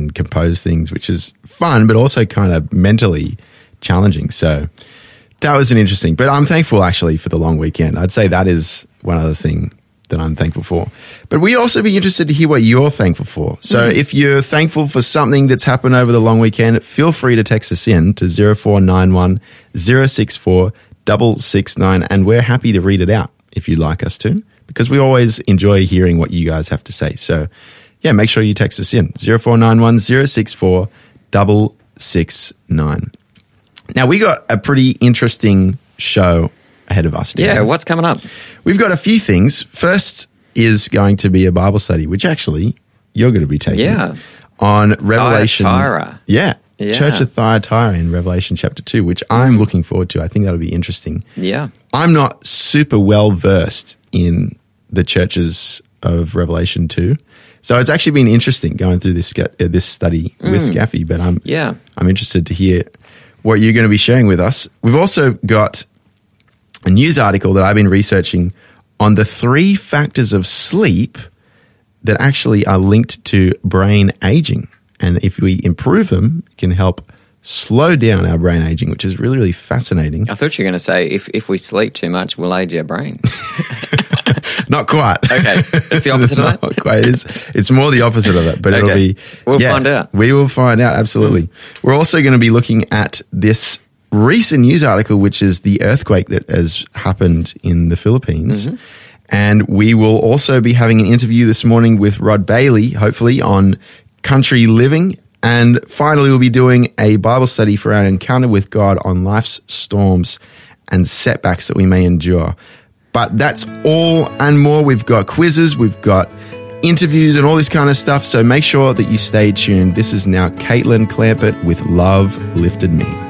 and compose things, which is fun, but also kind of mentally challenging. So that was an interesting, but I'm thankful actually for the long weekend. I'd say that is one other thing that I'm thankful for. But we'd also be interested to hear what you're thankful for. So if you're thankful for something that's happened over the long weekend, feel free to text us in to 0491 064 669, and we're happy to read it out if you'd like us to, because we always enjoy hearing what you guys have to say. So yeah, make sure you text us in 0491 064 669. Now, we got a pretty interesting show ahead of us. Yeah, what's coming up? We've got a few things. First is going to be a Bible study, which actually you're going to be taking on Revelation. Thyatira. Yeah. Church of Thyatira in Revelation chapter 2, which I'm looking forward to. I think that'll be interesting. Yeah. I'm not super well versed in the churches of Revelation 2. So it's actually been interesting going through this study with Scaffy, but I'm interested to hear what you're going to be sharing with us. We've also got a news article that I've been researching on the 3 factors of sleep that actually are linked to brain aging. And if we improve them, it can help slow down our brain aging, which is really, really fascinating. I thought you were going to say if we sleep too much, we'll age our brain. Not quite. Okay. It's the opposite of that? Not quite. It's more the opposite of it, but it'll be... We'll find out. We will find out, absolutely. We're also going to be looking at this recent news article, which is the earthquake that has happened in the Philippines. And we will also be having an interview this morning with Rod Bailey, hopefully, on country living. And finally, we'll be doing a Bible study for our encounter with God on life's storms and setbacks that we may endure. But that's all and more. We've got quizzes, we've got interviews and all this kind of stuff. So make sure that you stay tuned. This is now Caitlin Clampett with Love Lifted Me.